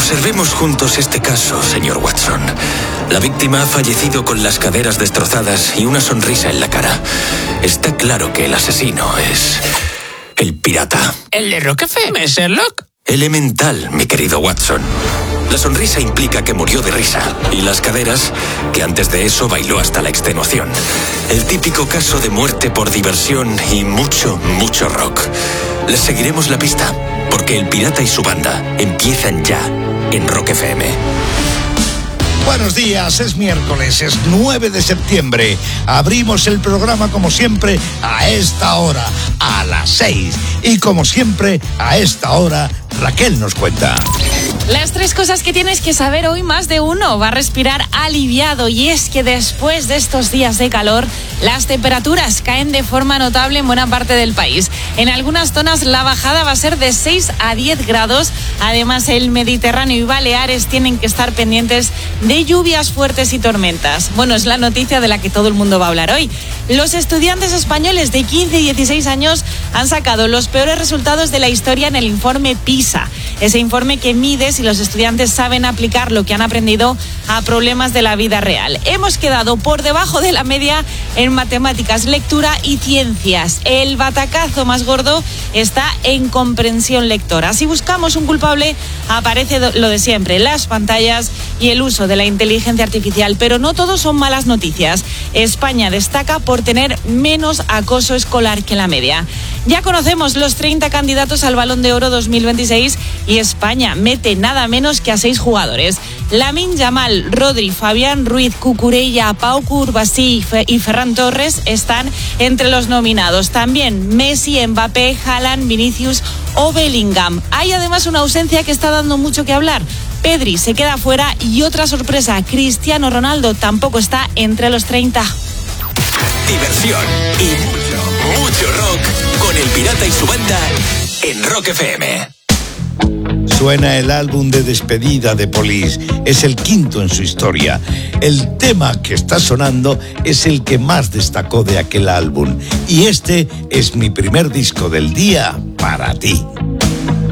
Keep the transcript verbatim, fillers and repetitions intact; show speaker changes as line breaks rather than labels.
Observemos juntos este caso, señor Watson. La víctima ha fallecido con las caderas destrozadas y una sonrisa en la cara. Está claro que el asesino es... el pirata.
¿El de Rock F M, Sherlock?
Elemental, mi querido Watson. La sonrisa implica que murió de risa, y las caderas, que antes de eso bailó hasta la extenuación. El típico caso de muerte por diversión y mucho, mucho rock. Les seguiremos la pista, porque el pirata y su banda empiezan ya en Rock F M.
Buenos días, es miércoles, es nueve de septiembre. Abrimos el programa como siempre a esta hora, a las seis. Y como siempre, a esta hora, Raquel nos cuenta.
Las tres cosas que tienes que saber hoy, más de uno va a respirar aliviado, y es que después de estos días de calor, las temperaturas caen de forma notable en buena parte del país. En algunas zonas la bajada va a ser de seis a diez grados. Además, el Mediterráneo y Baleares tienen que estar pendientes de lluvias fuertes y tormentas. Bueno, es la noticia de la que todo el mundo va a hablar hoy. Los estudiantes españoles de quince y dieciséis años han sacado los peores resultados de la historia en el informe PISA. Ese informe que mide si los estudiantes saben aplicar lo que han aprendido a problemas de la vida real. Hemos quedado por debajo de la media en matemáticas, lectura y ciencias. El batacazo más gordo está en comprensión lectora. Si buscamos un culpable, aparece lo de siempre, las pantallas y el uso de la inteligencia artificial. Pero no todo son malas noticias. España destaca por tener menos acoso escolar que la media. Ya conocemos los treinta candidatos al Balón de Oro dos mil veintiséis y España mete nada menos que a seis jugadores. Lamine Yamal, Rodri, Fabián Ruiz, Cucurella, Pau Cubarsí y Ferran Torres están entre los nominados. También Messi, Mbappé, Haaland, Vinicius o Bellingham. Hay además una ausencia que está dando mucho que hablar. Pedri se queda fuera y otra sorpresa, Cristiano Ronaldo tampoco está entre los treinta.
Diversión y mucho, mucho rock con el pirata y su banda en Rock F M.
Suena el álbum de despedida de Police. Es el quinto en su historia. El tema que está sonando es el que más destacó de aquel álbum. Y este es mi primer disco del día para ti.